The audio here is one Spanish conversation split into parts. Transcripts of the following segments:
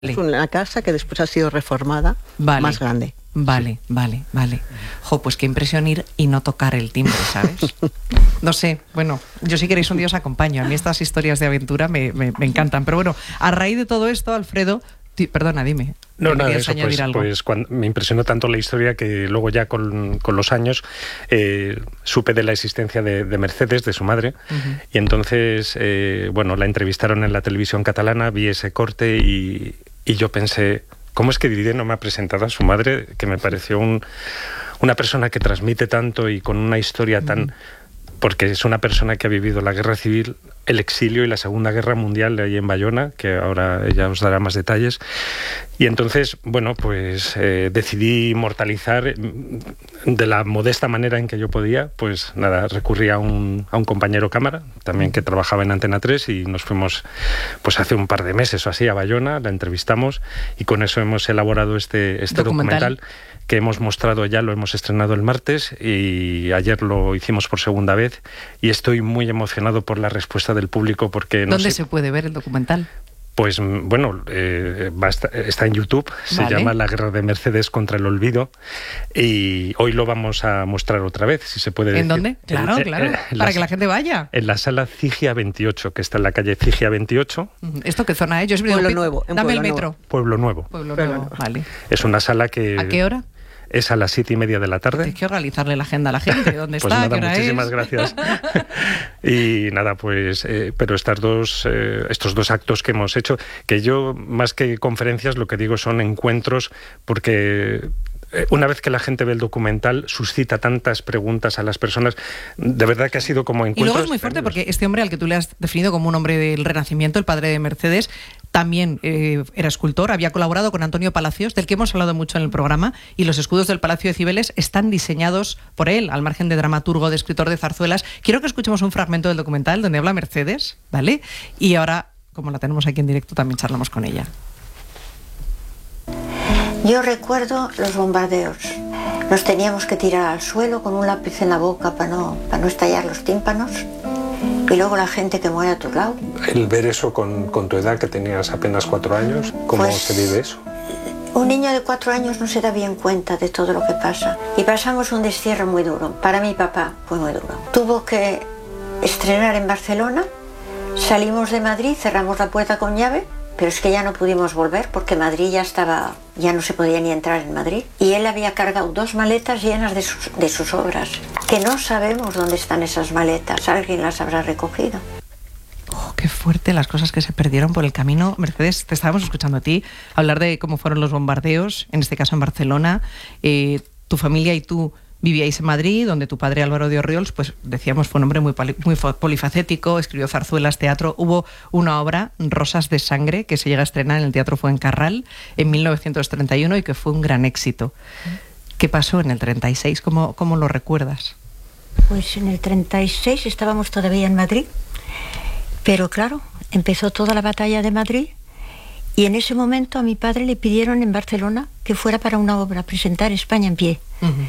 Una casa que después ha sido reformada, más grande. Vale. Jo, pues qué impresión ir y no tocar el timbre, ¿sabes? No sé, bueno, yo si queréis un día os acompaño. A mí estas historias de aventura me encantan. Pero bueno, a raíz de todo esto, Alfredo... Perdona, dime. No, nada, eso, pues me impresionó tanto la historia que luego ya con los años supe de la existencia de Mercedes, de su madre, y entonces, la entrevistaron en la televisión catalana, vi ese corte y yo pensé, ¿cómo es que Didier no me ha presentado a su madre? Que me pareció una persona que transmite tanto y con una historia tan... Porque es una persona que ha vivido la guerra civil, el exilio y la Segunda Guerra Mundial de ahí en Bayona, que ahora ella os dará más detalles. Y entonces, decidí inmortalizar de la modesta manera en que yo podía. Pues nada, recurrí a un compañero cámara, también que trabajaba en Antena 3, y nos fuimos pues hace un par de meses o así a Bayona, la entrevistamos, y con eso hemos elaborado este documental que hemos mostrado ya, lo hemos estrenado el martes y ayer lo hicimos por segunda vez, y estoy muy emocionado por la respuesta del público porque... ¿Dónde se puede ver el documental? Pues está en YouTube, se llama La guerra de Mercedes contra el olvido, y hoy lo vamos a mostrar otra vez, si se puede decir. ¿En dónde? Claro, para que la gente vaya. En la sala Cigia 28, que está en la calle Cigia 28. ¿Esto qué zona es? Yo Pueblo Nuevo. Dame el metro. Pueblo Nuevo. Vale. Es una sala que... ¿A qué hora? Es a las 7:30 de la tarde. Hay que organizarle la agenda a la gente. ¿Dónde pues está? Nada, ¿Qué hora muchísimas es? Gracias. Y nada, pero estos dos actos que hemos hecho, que yo, más que conferencias, lo que digo son encuentros, porque... Una vez que la gente ve el documental, suscita tantas preguntas a las personas. De verdad que ha sido como encuentros... Y luego es muy fuerte porque este hombre al que tú le has definido como un hombre del Renacimiento, el padre de Mercedes, también era escultor, había colaborado con Antonio Palacios, del que hemos hablado mucho en el programa, y los escudos del Palacio de Cibeles están diseñados por él, al margen de dramaturgo, de escritor de zarzuelas. Quiero que escuchemos un fragmento del documental donde habla Mercedes, ¿vale? Y ahora, como la tenemos aquí en directo, también charlamos con ella. Yo recuerdo los bombardeos. Nos teníamos que tirar al suelo con un lápiz en la boca para no estallar los tímpanos. Y luego la gente que muere a tu lado. El ver eso con tu edad, que tenías apenas 4 años, ¿cómo se vive eso? Un niño de 4 años no se da bien cuenta de todo lo que pasa. Y pasamos un destierro muy duro. Para mi papá fue muy duro. Tuvo que estrenar en Barcelona. Salimos de Madrid, cerramos la puerta con llave. Pero es que ya no pudimos volver porque Madrid ya no se podía ni entrar en Madrid. Y él había cargado 2 maletas llenas de sus obras, que no sabemos dónde están esas maletas, alguien las habrá recogido. Oh, qué fuerte las cosas que se perdieron por el camino. Mercedes, te estábamos escuchando a ti hablar de cómo fueron los bombardeos, en este caso en Barcelona. Tu familia y tú vivíais en Madrid, donde tu padre Álvaro de Orriols, pues decíamos, fue un hombre muy polifacético, escribió zarzuelas, teatro. Hubo una obra, Rosas de Sangre, que se llega a estrenar en el Teatro Fuencarral en 1931 y que fue un gran éxito. ¿Qué pasó en el 36? ¿Cómo lo recuerdas? Pues en el 36 estábamos todavía en Madrid, pero claro, empezó toda la batalla de Madrid. Y en ese momento a mi padre le pidieron en Barcelona que fuera para una obra, presentar España en pie.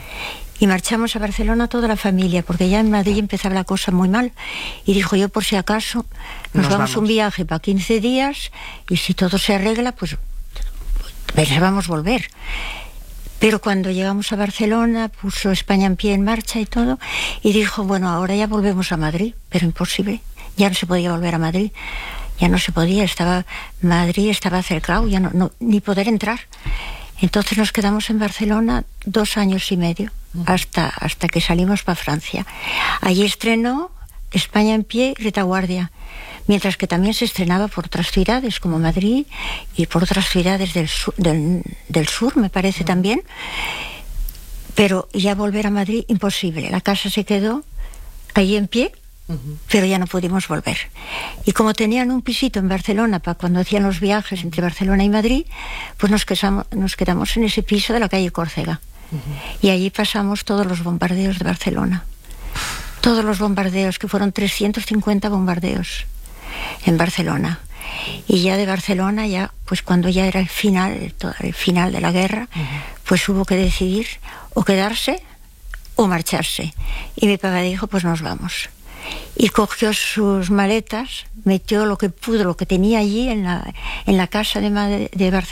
Y marchamos a Barcelona toda la familia, porque ya en Madrid empezaba la cosa muy mal. Y dijo, yo por si acaso, nos vamos un viaje para 15 días, y si todo se arregla, pues pensábamos volver. Pero cuando llegamos a Barcelona, puso España en pie en marcha y todo, y dijo, bueno, ahora ya volvemos a Madrid, pero imposible, ya no se podía volver a Madrid. Ya no se podía, Madrid estaba cercado, ya ni poder entrar. Entonces nos quedamos en Barcelona 2 años y medio, hasta que salimos para Francia. Allí estrenó España en pie y Retaguardia, mientras que también se estrenaba por otras ciudades, como Madrid, y por otras ciudades del sur, me parece también. Pero ya volver a Madrid, imposible. La casa se quedó allí en pie, pero ya no pudimos volver. Y como tenían un pisito en Barcelona para cuando hacían los viajes entre Barcelona y Madrid, pues nos quedamos en ese piso de la calle Córcega. Y allí pasamos todos los bombardeos de Barcelona. Todos los bombardeos, que fueron 350 bombardeos en Barcelona. Y ya de Barcelona, pues cuando ya era el final de la guerra, pues hubo que decidir o quedarse o marcharse. Y mi papá dijo, pues nos vamos. y cogió sus maletas, metió lo que pudo, lo que tenía allí en la casa de Barcelona.